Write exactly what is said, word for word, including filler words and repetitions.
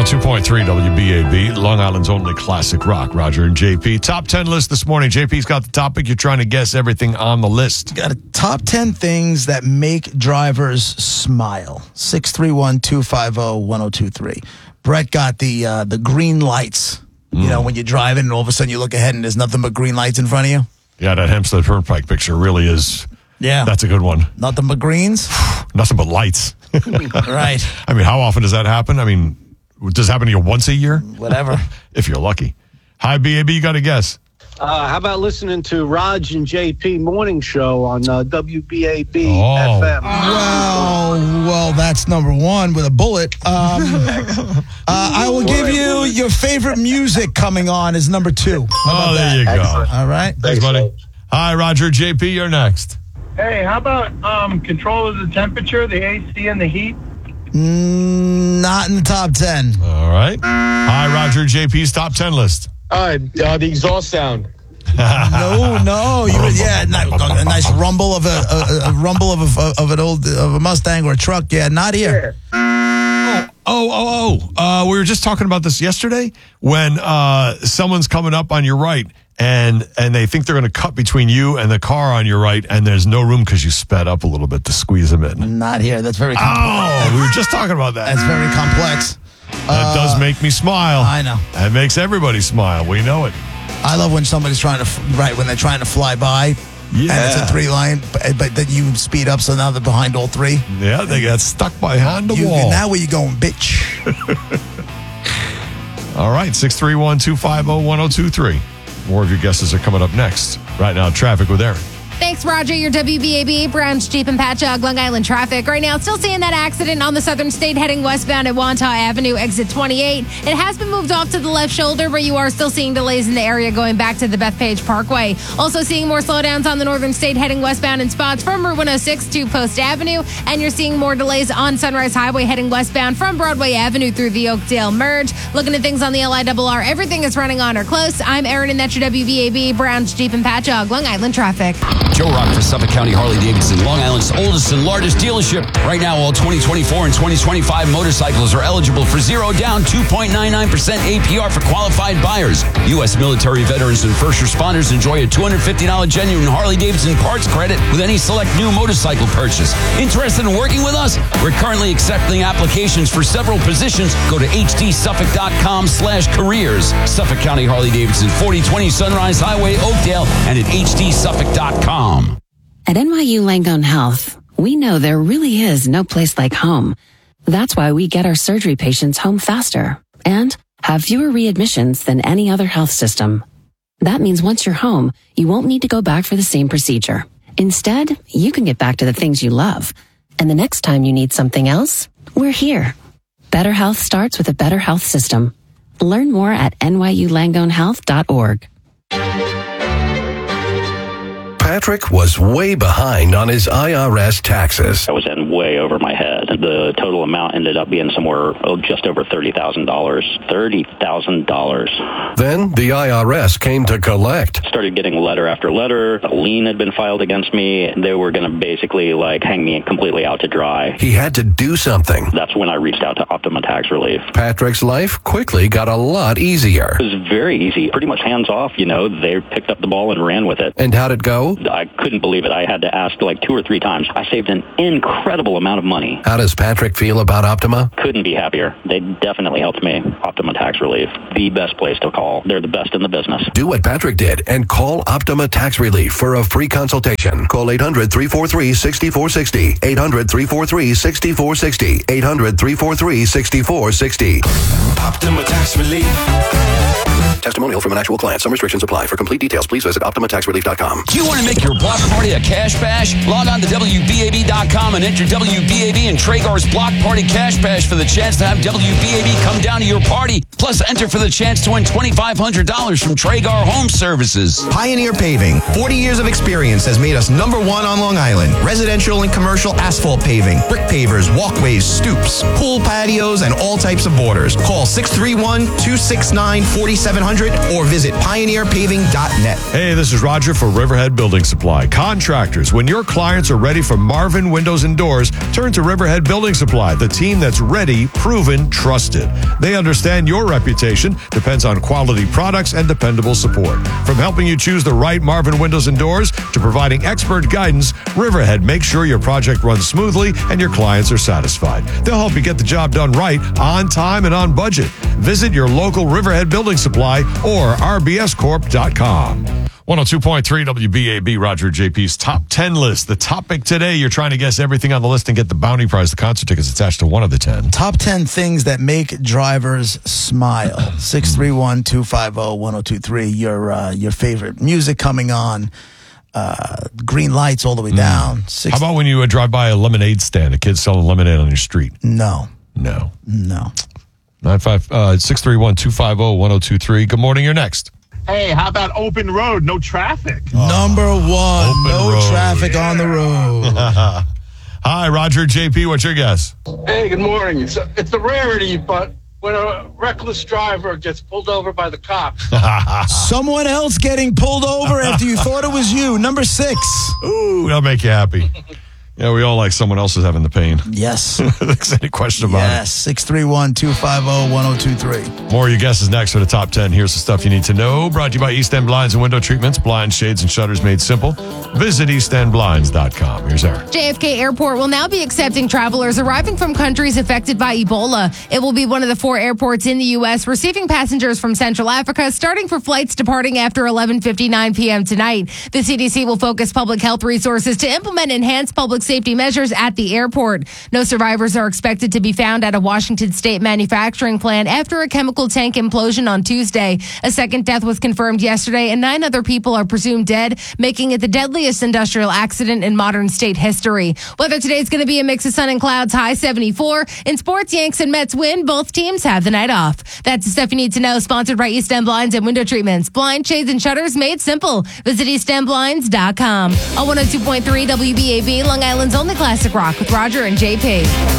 oh two point three W B A B, Long Island's only classic rock. Roger and J P. Top ten list this morning. J P's got the topic. You're trying to guess everything on the list. Got a top ten things that make drivers smile. six three one, two five zero, one zero two three. Brett got the uh, the green lights. Mm. You know, when you're driving and all of a sudden you look ahead and there's nothing but green lights in front of you. Yeah, that Hempstead Turnpike picture really is. Yeah. That's a good one. Nothing but greens? Nothing but lights. Right. I mean, how often does that happen? I mean, does it happen to you once a year? Whatever. If you're lucky. Hi, B A B, you got to guess. Uh, how about listening to Raj and J P morning show on uh, W B A B Oh. F M? Well, well, that's number one with a bullet. Um, uh, I will give you your favorite music coming on is number two. How Oh, about there that? you go. Excellent. All right. Thanks, buddy. Hi, Roger. J P, you're next. Hey, how about um, control of the temperature, the A C and the heat? Mm, not in the top ten. All right. Hi, Roger. J P's top ten list. Uh, uh, the exhaust sound. No, no. You, yeah, not, a nice rumble of a, a, a rumble of a, of an old of a Mustang or a truck. Yeah, not here. Oh, oh, oh. Uh, we were just talking about this yesterday when uh, someone's coming up on your right and and they think they're going to cut between you and the car on your right, and there's no room because you sped up a little bit to squeeze them in. Not here. That's very complex. Oh, we were just talking about that. That's very complex. That Uh, does make me smile. I know. That makes everybody smile. We know it. I love when somebody's trying to, right, when they're trying to fly by. Yeah. And it's a three line, but, but then you speed up, so now they're behind all three. Yeah, they got stuck behind the You, wall. now where you going, bitch? All right, six three one, two five zero, one zero two three. More of your guesses are coming up next. Right now, traffic with Aaron. Thanks, Roger. Your W B A B Browns Jeep and Patchogue, Long Island traffic. Right now, still seeing that accident on the Southern State heading westbound at Wantagh Avenue, exit twenty-eight. It has been moved off to the left shoulder, but you are still seeing delays in the area going back to the Bethpage Parkway. Also seeing more slowdowns on the Northern State heading westbound in spots from Route one oh six to Post Avenue. And you're seeing more delays on Sunrise Highway heading westbound from Broadway Avenue through the Oakdale Merge. Looking at things on the L I R R, everything is running on or close. I'm Erin, and that's your W B A B Browns Jeep and Patchogue, Long Island traffic. Joe Rock for Suffolk County Harley-Davidson, Long Island's oldest and largest dealership. Right now, all twenty twenty-four and twenty twenty-five motorcycles are eligible for zero down, two point nine nine percent A P R for qualified buyers. U S military veterans and first responders enjoy a two hundred fifty dollars genuine Harley-Davidson parts credit with any select new motorcycle purchase. Interested in working with us? We're currently accepting applications for several positions. Go to htsuffolk.com slash careers. Suffolk County Harley-Davidson, forty twenty Sunrise Highway, Oakdale, and at h d suffolk dot com. At N Y U Langone Health, we know there really is no place like home. That's why we get our surgery patients home faster and have fewer readmissions than any other health system. That means once you're home, you won't need to go back for the same procedure. Instead, you can get back to the things you love. And the next time you need something else, we're here. Better health starts with a better health system. Learn more at n y u langone health dot org. Patrick was way behind on his I R S taxes. I was in way over my head. The total amount ended up being somewhere oh, just over thirty thousand dollars. thirty thousand dollars. Then the I R S came to collect. Started getting letter after letter. A lien had been filed against me. They were going to basically like hang me completely out to dry. He had to do something. That's when I reached out to Optima Tax Relief. Patrick's life quickly got a lot easier. It was very easy. Pretty much hands off, you know. They picked up the ball and ran with it. And how'd it go? I couldn't believe it. I had to ask like two or three times. I saved an incredible amount of money. How does Patrick feel about Optima? Couldn't be happier. They definitely helped me. Optima Tax Relief, the best place to call. They're the best in the business. Do what Patrick did and call Optima Tax Relief for a free consultation. Call eight hundred, three four three, six four six zero. eight hundred, three four three, six four six zero. eight hundred, three four three, six four six zero. Optima Tax Relief. Testimonial from an actual client. Some restrictions apply. For complete details, please visit optima tax relief dot com. Do you want to make your block party a cash bash? Log on to W B A B dot com and enter W B A B and Traeger's Block Party Cash Bash for the chance to have W B A B come down to your party. Plus, enter for the chance to win twenty-five hundred dollars from Traeger Home Services. Pioneer Paving. forty years of experience has made us number one on Long Island. Residential and commercial asphalt paving, brick pavers, walkways, stoops, pool patios, and all types of borders. Call six three one, two six nine, four seven zero hundred or visit pioneer paving dot net. Hey, this is Roger for Riverhead Building Supply. Contractors, when your clients are ready for Marvin Windows and Doors, turn to Riverhead Building Supply, the team that's ready, proven, trusted. They understand your reputation depends on quality products and dependable support. From helping you choose the right Marvin Windows and Doors to providing expert guidance, Riverhead makes sure your project runs smoothly and your clients are satisfied. They'll help you get the job done right, on time, and on budget. Visit your local Riverhead Building Supply or r b s corp dot com. one oh two point three W B A B, Roger J P's top ten list. The topic today, you're trying to guess everything on the list and get the bounty prize. The concert tickets attached to one of the ten. Top ten things that make drivers smile. six three one, two five zero, one zero two three. Your, uh, your favorite music coming on. Uh, green lights all the way down. Mm. Six- How about when you uh, drive by a lemonade stand, a kid selling lemonade on your street? No. No. No. nine five uh, six three one, two five zero, one zero two three. Good morning, you're next. Hey, how about open road, no traffic? Number one, Open no road. traffic on the road. Hi, Roger J P. What's your guess? Hey, good morning. It's a, it's a rarity, but when a reckless driver gets pulled over by the cops. Someone else getting pulled over after you thought it was you. Number six. Ooh, that'll make you happy. Yeah, we all like someone else is having the pain. Yes. There's any question about Yes. six three one, two five zero, one zero two three. it. More of your guesses next for the top ten. Here's the stuff you need to know. Brought to you by East End Blinds and Window Treatments. Blinds, shades, and shutters made simple. Visit east end blinds dot com. Here's Eric. J F K Airport will now be accepting travelers arriving from countries affected by Ebola. It will be one of the four airports in the U S receiving passengers from Central Africa, starting for flights departing after eleven fifty-nine p.m. tonight. The C D C will focus public health resources to implement enhanced public safety measures at the airport. No survivors are expected to be found at a Washington state manufacturing plant after a chemical tank implosion on Tuesday. A second death was confirmed yesterday, and nine other people are presumed dead, making it the deadliest industrial accident in modern state history. Weather today is going to be a mix of sun and clouds, high seventy-four. In sports, Yanks and Mets win. Both teams have the night off. That's the stuff you need to know. Sponsored by East End Blinds and Window Treatments. Blind, shades, and shutters made simple. Visit east end blinds dot com. On one oh two point three W B A B, Long Island's only classic rock with Roger and J P.